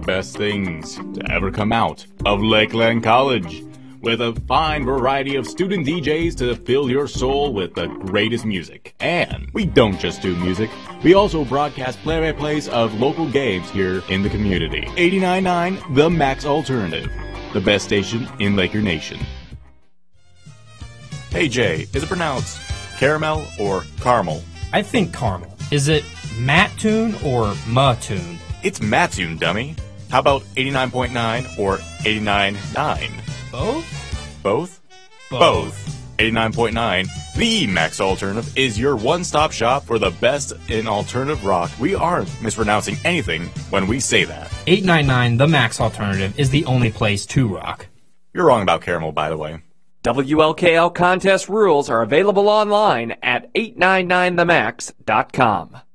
best things to ever come out of Lakeland College, with a fine variety of student DJs to fill your soul with the greatest music. And we don't just do music, we also broadcast play-by-plays of local games here in the community. 89.9 The Max Alternative, the best station in Laker Nation. Hey Jay, is it pronounced caramel or caramel? I think caramel. Is it Mattoon or Mattoon? It's Mattoon, dummy. How about 89.9 or 89.9? Both? Both? Both. 89.9, the Max Alternative, is your one-stop shop for the best in alternative rock. We aren't mispronouncing anything when we say that. 899 The Max Alternative is the only place to rock. You're wrong about caramel, by the way. WLKL contest rules are available online at 899themax.com.